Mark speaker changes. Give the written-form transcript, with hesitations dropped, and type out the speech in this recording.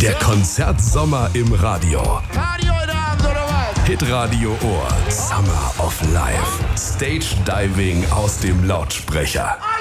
Speaker 1: Der Konzertsommer im Radio.
Speaker 2: Radio in der Hand, oder was?
Speaker 1: Hitradio Ohr. Summer of Life. Stage Diving aus dem Lautsprecher.